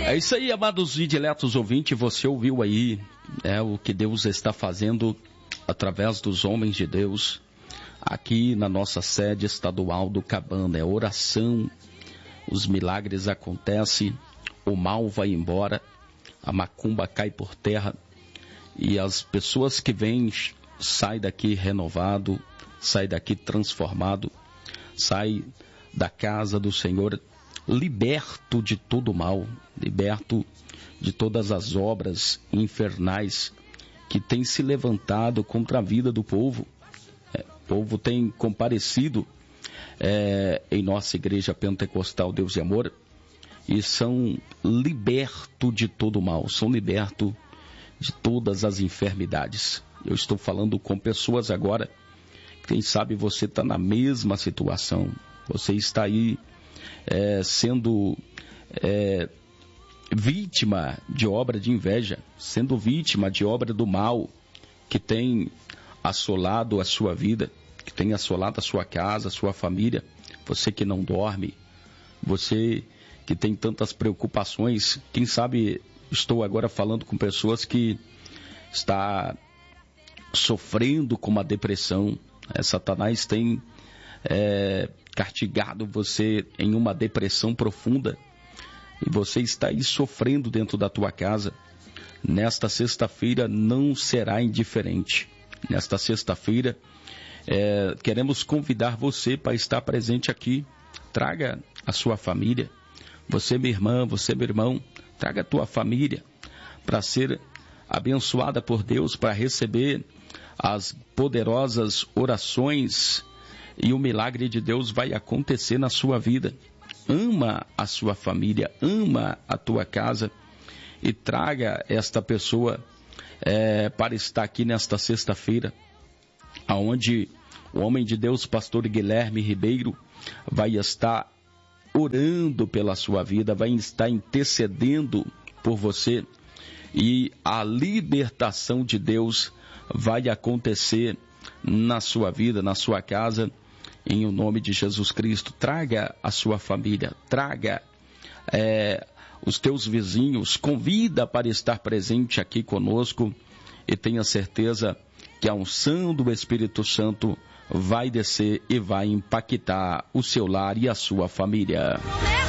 É isso aí, amados e diletos ouvintes, você ouviu aí o que Deus está fazendo através dos homens de Deus aqui na nossa sede estadual do Cabana. É oração, os milagres acontecem, o mal vai embora, a macumba cai por terra e as pessoas que vêm saem daqui renovado, saem daqui transformado, saem da casa do Senhor liberto de todo mal, liberto de todas as obras infernais que têm se levantado contra a vida do povo. O povo tem comparecido em nossa igreja pentecostal Deus e Amor e são libertos de todo mal, são libertos de todas as enfermidades. Eu estou falando com pessoas agora, quem sabe você está na mesma situação, você está aí sendo vítima de obra de inveja, sendo vítima de obra do mal que tem assolado a sua vida, que tem assolado a sua casa, a sua família, você que não dorme, você que tem tantas preocupações. Quem sabe estou agora falando com pessoas que está sofrendo com uma depressão. Satanás tem castigado você em uma depressão profunda e você está aí sofrendo dentro da tua casa. Nesta sexta-feira não será indiferente. Nesta sexta-feira queremos convidar você para estar presente aqui. Traga a sua família, você minha irmã, você meu irmão, traga a tua família para ser abençoada por Deus, para receber as poderosas orações e o milagre de Deus vai acontecer na sua vida. Ama a sua família, ama a tua casa e traga esta pessoa para estar aqui nesta sexta-feira, aonde o homem de Deus, pastor Guilherme Ribeiro, vai estar orando pela sua vida, vai estar intercedendo por você e a libertação de Deus vai acontecer na sua vida, na sua casa, em o nome de Jesus Cristo. Traga a sua família, traga os teus vizinhos, convida para estar presente aqui conosco e tenha certeza que a unção do Espírito Santo vai descer e vai impactar o seu lar e a sua família.